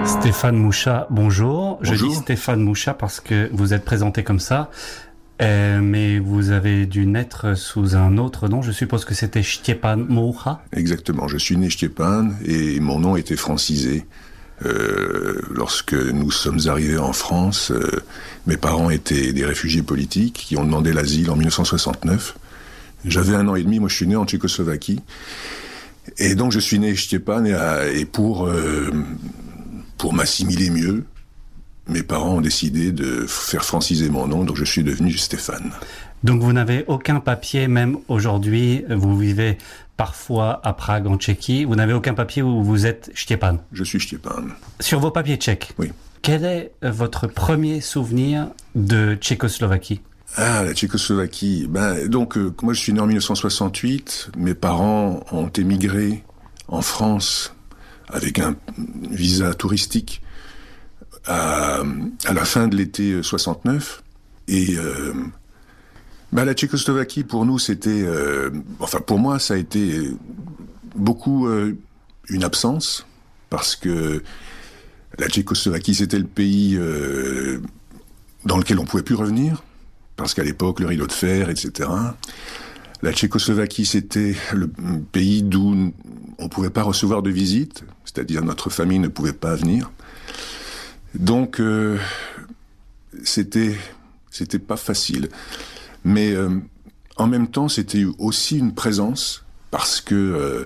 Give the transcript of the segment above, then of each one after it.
Stéphane Mouchat, bonjour. Bonjour. Je dis Stéphane Mouchat parce que vous êtes présenté comme ça, mais vous avez dû naître sous un autre nom. Je suppose que c'était Stjepan Mouchat. Exactement, je suis né Stjepan et mon nom était francisé. Lorsque nous sommes arrivés en France, mes parents étaient des réfugiés politiques qui ont demandé l'asile en 1969. J'avais 1 an et demi, moi je suis né en Tchécoslovaquie. Et donc je suis né Stjepan et pour m'assimiler mieux, mes parents ont décidé de faire franciser mon nom, donc je suis devenu Stéphane. Donc vous n'avez aucun papier, même aujourd'hui, vous vivez parfois à Prague en Tchéquie, vous n'avez aucun papier où vous êtes Stjepan. Je suis Stjepan. Sur vos papiers tchèques, Oui. Quel est votre premier souvenir de Tchécoslovaquie ? Ah, la Tchécoslovaquie. Moi je suis né en 1968, mes parents ont émigré en France avec un visa touristique à la fin de l'été 69. Et la Tchécoslovaquie, pour nous, c'était... pour moi, ça a été beaucoup une absence, parce que la Tchécoslovaquie, c'était le pays dans lequel on ne pouvait plus revenir, parce qu'à l'époque, le rideau de fer, etc. La Tchécoslovaquie, c'était le pays d'où on ne pouvait pas recevoir de visite, c'est-à-dire notre famille ne pouvait pas venir. Donc, c'était pas facile. Mais en même temps, c'était aussi une présence, parce que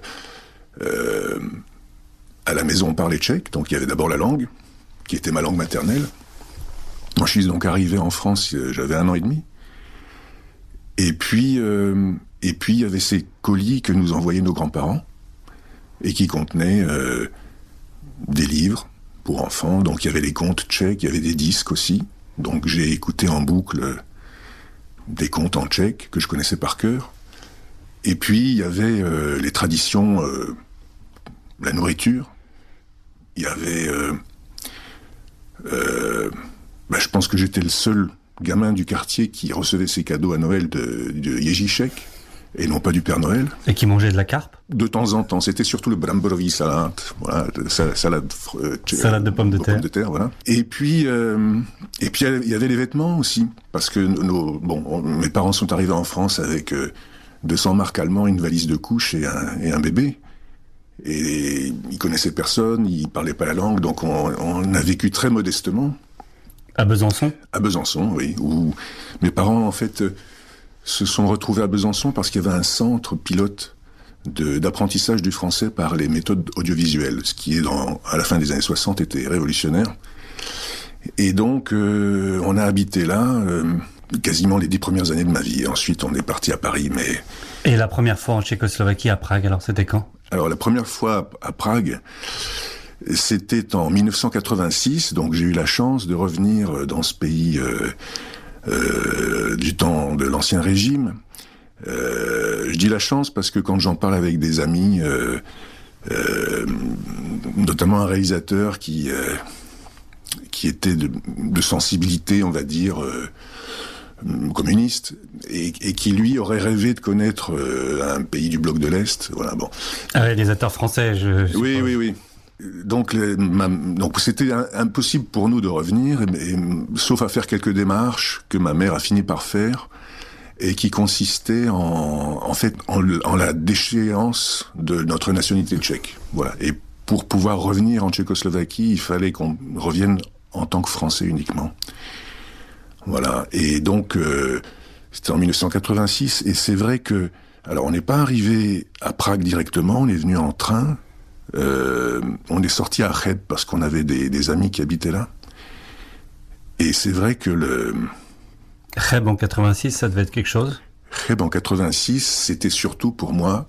à la maison, on parlait tchèque, donc il y avait d'abord la langue, qui était ma langue maternelle. Moi, je suis donc arrivé en France, j'avais 1 an et demi. Et puis, il y avait ces colis que nous envoyaient nos grands-parents, et qui contenaient des livres pour enfants. Donc il y avait les contes tchèques, il y avait des disques aussi. Donc j'ai écouté en boucle des contes en tchèque que je connaissais par cœur. Et puis il y avait les traditions, la nourriture. Il y avait... je pense que j'étais le seul gamin du quartier qui recevait ses cadeaux à Noël de Ježíšek, et non pas du Père Noël. Et qui mangeait de la carpe ? De temps en temps. C'était surtout le bramborový salát, voilà, salade de pommes de terre. Voilà. Et puis il y avait les vêtements aussi, parce que mes parents sont arrivés en France avec 200 marks allemands, une valise de couche et un bébé. Et ils connaissaient personne, ils parlaient pas la langue, donc on a vécu très modestement. À Besançon ? À Besançon, oui. Où mes parents, en fait, se sont retrouvés à Besançon parce qu'il y avait un centre pilote d'apprentissage du français par les méthodes audiovisuelles, ce qui à la fin des années 60 était révolutionnaire. Et donc, on a habité là quasiment les 10 premières années de ma vie. Et ensuite, on est parti à Paris, mais... Et la première fois en Tchécoslovaquie, à Prague, alors c'était quand ? Alors, la première fois à Prague... C'était en 1986, donc j'ai eu la chance de revenir dans ce pays du temps de l'Ancien Régime. Je dis la chance parce que quand j'en parle avec des amis, notamment un réalisateur qui était de sensibilité, on va dire, communiste, et qui lui aurait rêvé de connaître un pays du bloc de l'Est. Voilà, bon. Un réalisateur français, je Oui. Donc c'était impossible pour nous de revenir, sauf à faire quelques démarches que ma mère a fini par faire, et qui consistaient en la déchéance de notre nationalité tchèque. Voilà. Et pour pouvoir revenir en Tchécoslovaquie, il fallait qu'on revienne en tant que Français uniquement. Voilà. Et donc c'était en 1986, et c'est vrai que on n'est pas arrivé à Prague directement, on est venu en train. On est sorti à Cheb parce qu'on avait des amis qui habitaient là. Et c'est vrai que Cheb en 86, ça devait être quelque chose ? Cheb en 86, c'était surtout pour moi...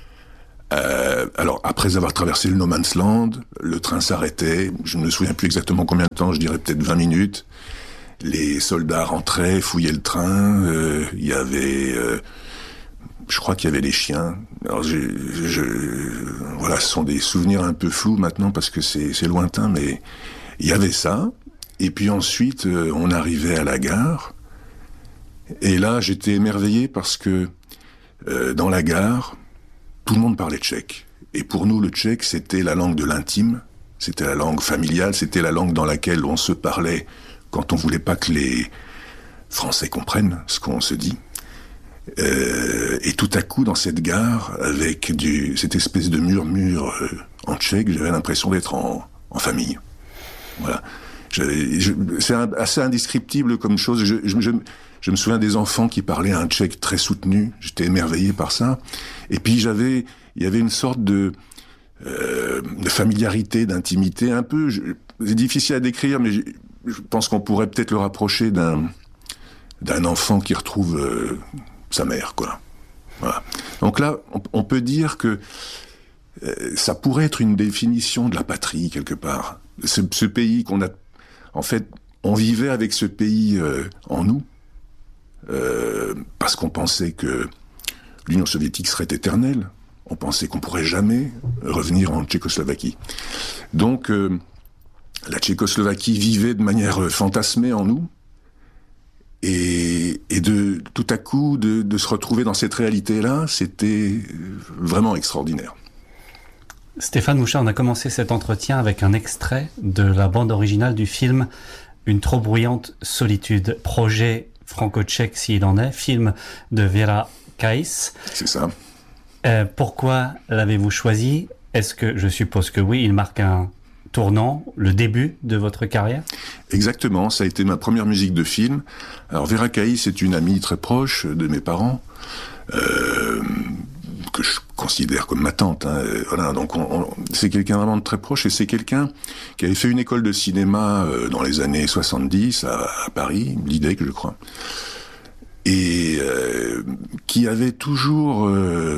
après avoir traversé le No Man's Land, le train s'arrêtait, je ne me souviens plus exactement combien de temps, je dirais peut-être 20 minutes. Les soldats rentraient, fouillaient le train, il y avait... je crois qu'il y avait des chiens. Alors voilà, ce sont des souvenirs un peu flous maintenant parce que c'est lointain, mais il y avait ça. Et puis ensuite, on arrivait à la gare. Et là, j'étais émerveillé parce que dans la gare, tout le monde parlait tchèque. Et pour nous, le tchèque, c'était la langue de l'intime. C'était la langue familiale, c'était la langue dans laquelle on se parlait quand on voulait pas que les Français comprennent ce qu'on se dit. Et tout à coup, dans cette gare, avec cette espèce de murmure en tchèque, j'avais l'impression d'être en famille. Voilà. C'est assez indescriptible comme chose. Je me souviens des enfants qui parlaient un tchèque très soutenu. J'étais émerveillé par ça. Et puis il y avait une sorte de familiarité, d'intimité, un peu. C'est difficile à décrire, mais je pense qu'on pourrait peut-être le rapprocher d'un enfant qui retrouve sa mère, quoi. Voilà. Donc là, on peut dire que ça pourrait être une définition de la patrie quelque part. Ce pays qu'on a, en fait, on vivait avec ce pays en nous, parce qu'on pensait que l'Union soviétique serait éternelle. On pensait qu'on pourrait jamais revenir en Tchécoslovaquie. Donc, la Tchécoslovaquie vivait de manière fantasmée en nous, et de tout à coup de se retrouver dans cette réalité-là, c'était vraiment extraordinaire. Stéphane Mouchard, on a commencé cet entretien avec un extrait de la bande originale du film Une trop bruyante solitude, projet franco-tchèque s'il en est, film de Věra Kais. C'est ça. Pourquoi l'avez-vous choisi? Est-ce que, je suppose que oui, il marque un tournant, le début de votre carrière? Exactement, ça a été ma première musique de film. Alors Věra Kais est une amie très proche de mes parents, que je considère comme ma tante. Voilà, donc c'est quelqu'un vraiment de très proche, et c'est quelqu'un qui avait fait une école de cinéma dans les années 70 à Paris, l'IDEC je crois, et qui avait toujours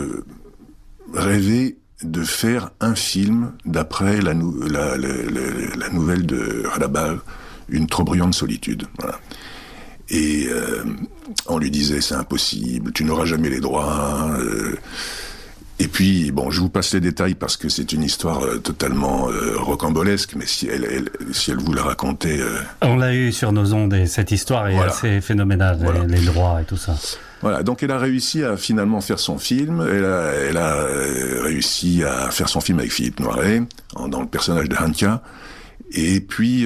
rêvé de faire un film d'après la nouvelle de Radabal, Une trop bruyante solitude. Voilà. Et on lui disait c'est impossible, tu n'auras jamais les droits. Et puis bon, je vous passe les détails parce que c'est une histoire totalement rocambolesque, mais si elle vous la racontait. On l'a eu sur nos ondes et cette histoire est assez phénoménale, voilà. Les droits et tout ça. Voilà, donc elle a réussi à finalement faire son film. Elle a réussi à faire son film avec Philippe Noiret dans le personnage de Hanka. Et puis,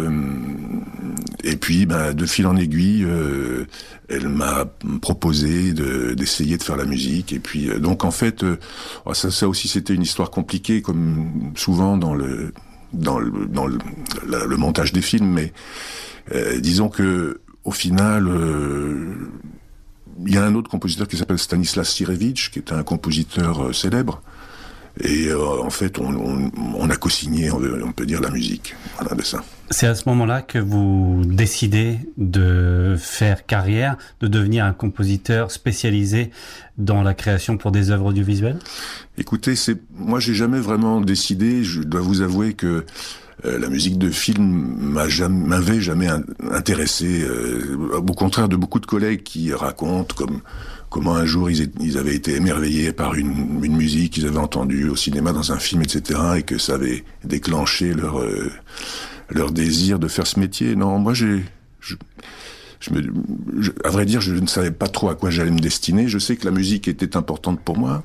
de fil en aiguille, elle m'a proposé d'essayer de faire la musique. Et puis, donc en fait, ça aussi c'était une histoire compliquée, comme souvent dans le montage des films. Mais disons que au final, il y a un autre compositeur qui s'appelle Stanislas Sirevitch, qui est un compositeur célèbre. Et en fait, on a co-signé, on peut dire, la musique. Voilà, de ça. C'est à ce moment-là que vous décidez de faire carrière, de devenir un compositeur spécialisé dans la création pour des œuvres audiovisuelles? Écoutez, moi, j'ai jamais vraiment décidé. Je dois vous avouer que la musique de film m'avait jamais intéressé. Au contraire de beaucoup de collègues qui racontent comment un jour ils avaient été émerveillés par une musique qu'ils avaient entendue au cinéma dans un film, etc., et que ça avait déclenché leur désir de faire ce métier. Non, moi à vrai dire, je ne savais pas trop à quoi j'allais me destiner. Je sais que la musique était importante pour moi.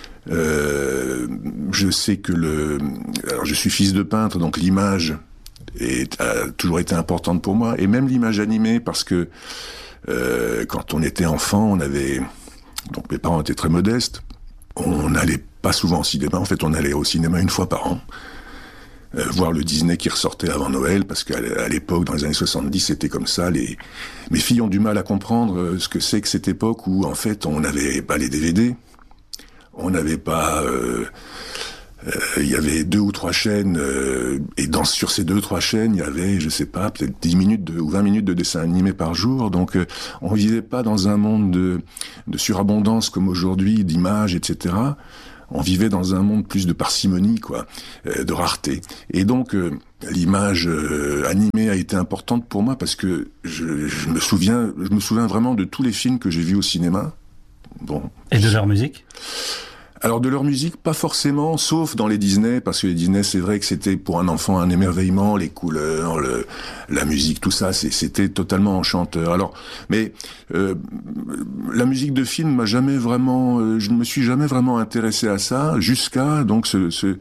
Je sais que alors je suis fils de peintre, donc l'image a toujours été importante pour moi, et même l'image animée, parce que quand on était enfant, donc mes parents étaient très modestes, on n'allait pas souvent au cinéma. En fait, on allait au cinéma une fois par an, voir le Disney qui ressortait avant Noël, parce qu'à l'époque, dans les années 70, c'était comme ça. Mes filles ont du mal à comprendre ce que c'est que cette époque où, en fait, on n'avait pas les DVD, on n'avait pas... il y avait 2 ou 3 chaînes, et sur ces 2 ou 3 chaînes, il y avait, je sais pas, peut-être 10 minutes ou 20 minutes de dessin animé par jour. Donc, on vivait pas dans un monde de surabondance comme aujourd'hui, d'images, etc. On vivait dans un monde plus de parcimonie, quoi, de rareté. Et donc, l'image animée a été importante pour moi parce que je me souviens vraiment de tous les films que j'ai vus au cinéma. Bon. Et de leur musique? Alors de leur musique, pas forcément, sauf dans les Disney, parce que les Disney, c'est vrai que c'était pour un enfant un émerveillement, les couleurs, la musique, tout ça, c'était totalement enchanteur. Alors, mais la musique de film je ne me suis jamais vraiment intéressé à ça, jusqu'à donc ce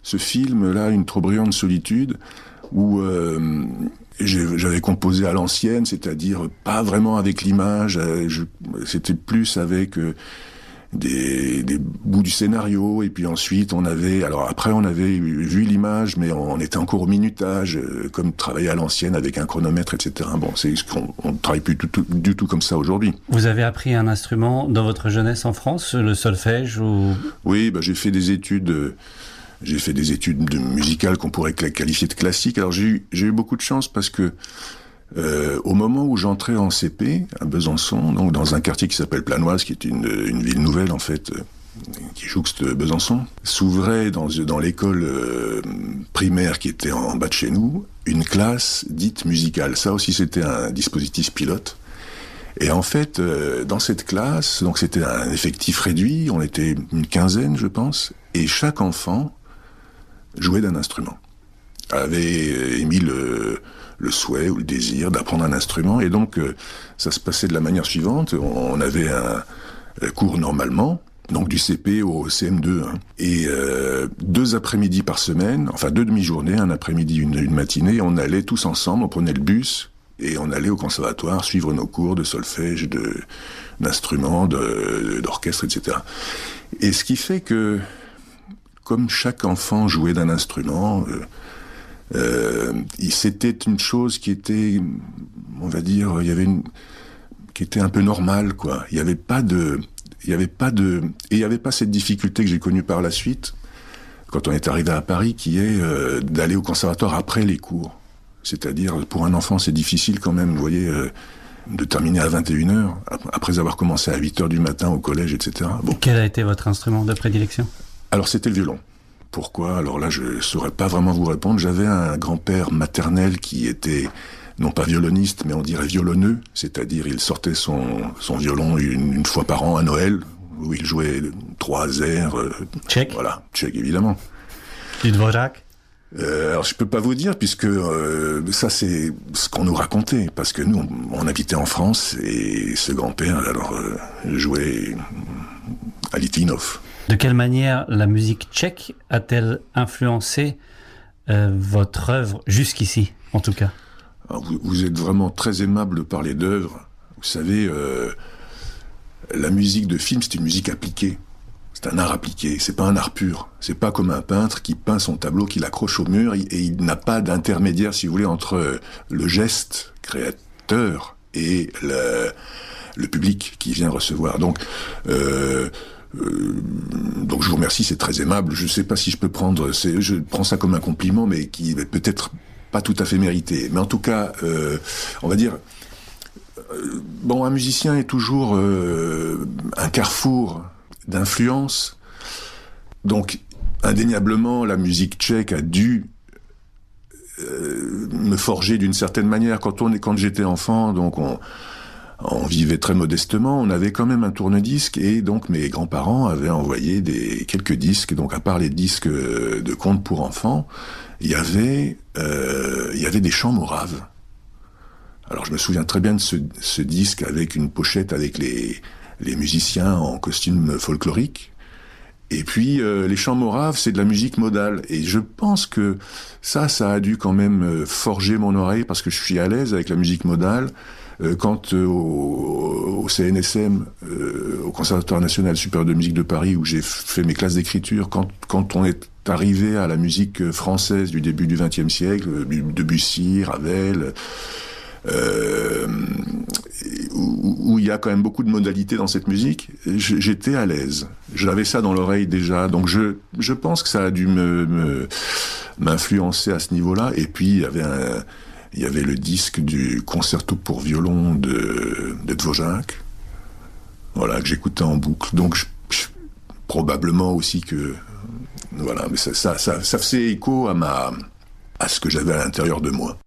ce film-là, Une trop bruyante solitude, où j'avais composé à l'ancienne, c'est-à-dire pas vraiment avec l'image, c'était plus avec des bouts du scénario, et puis ensuite on avait vu l'image, mais on était encore au minutage, comme travailler à l'ancienne avec un chronomètre, etc. Bon, on ne travaille plus du tout comme ça aujourd'hui. Vous avez appris un instrument dans votre jeunesse en France, le solfège ou... Oui, j'ai fait des études musicales qu'on pourrait qualifier de classiques. Alors j'ai eu beaucoup de chance parce que au moment où j'entrais en CP à Besançon, donc dans un quartier qui s'appelle Planoise, qui est une ville nouvelle en fait, qui jouxte Besançon, s'ouvrait dans l'école primaire qui était en bas de chez nous, une classe dite musicale. Ça aussi c'était un dispositif pilote. Et en fait, dans cette classe, donc c'était un effectif réduit, on était une quinzaine je pense, et chaque enfant jouait d'un instrument, avait émis le souhait ou le désir d'apprendre un instrument, et donc ça se passait de la manière suivante. On avait un cours normalement, donc du CP au CM2, hein, et 2 après-midi par semaine, enfin 2 demi-journées, un après-midi, une matinée, on allait tous ensemble, on prenait le bus, et on allait au conservatoire suivre nos cours de solfège, d'instruments, d'orchestre, etc. Et ce qui fait que, comme chaque enfant jouait d'un instrument, c'était une chose qui était, on va dire, qui était un peu normale, quoi. Il y avait pas cette difficulté que j'ai connue par la suite, quand on est arrivé à Paris, qui est d'aller au conservatoire après les cours. C'est-à-dire, pour un enfant, c'est difficile quand même, vous voyez, de terminer à 21h, après avoir commencé à 8h du matin au collège, etc. Bon. Quel a été votre instrument de prédilection ? Alors, c'était le violon. Pourquoi ? Alors là, je saurais pas vraiment vous répondre. J'avais un grand-père maternel qui était, non pas violoniste, mais on dirait violonneux, c'est-à-dire il sortait son violon une fois par an à Noël, où il jouait 3 airs. Tchèque ? Voilà, tchèque évidemment. Du Dvořák ? Alors je peux pas vous dire, puisque ça c'est ce qu'on nous racontait, parce que nous on habitait en France, et ce grand-père jouait à Litvinov. De quelle manière la musique tchèque a-t-elle influencé votre œuvre jusqu'ici, en tout cas ? Alors, vous êtes vraiment très aimable de parler d'œuvre. Vous savez, la musique de film, c'est une musique appliquée. C'est un art appliqué, c'est pas un art pur. C'est pas comme un peintre qui peint son tableau, qui l'accroche au mur, et il n'a pas d'intermédiaire, si vous voulez, entre le geste créateur et le public qui vient recevoir. Donc je vous remercie, c'est très aimable. Je sais pas si je peux je prends ça comme un compliment, mais qui est peut-être pas tout à fait mérité. Mais en tout cas, on va dire, un musicien est toujours un carrefour d'influence. Donc, indéniablement, la musique tchèque a dû me forger d'une certaine manière. Quand j'étais enfant, donc on vivait très modestement, on avait quand même un tourne-disque, et donc mes grands-parents avaient envoyé quelques disques. Donc, à part les disques de contes pour enfants, il y avait des chants moraves. Alors, je me souviens très bien de ce disque avec une pochette avec les musiciens en costume folklorique. Et puis, les chants moraves, c'est de la musique modale. Et je pense que ça a dû quand même forger mon oreille, parce que je suis à l'aise avec la musique modale. Quand au CNSM, au Conservatoire National Supérieur de Musique de Paris, où j'ai fait mes classes d'écriture, quand on est arrivé à la musique française du début du XXe siècle, Debussy, Ravel, où il y a quand même beaucoup de modalités dans cette musique, j'étais à l'aise. J'avais ça dans l'oreille déjà, donc je pense que ça a dû m'influencer à ce niveau-là. Et puis il y avait le disque du concerto pour violon de Dvořák, voilà, que j'écoutais en boucle. Donc probablement aussi que voilà, mais ça faisait écho à ce que j'avais à l'intérieur de moi.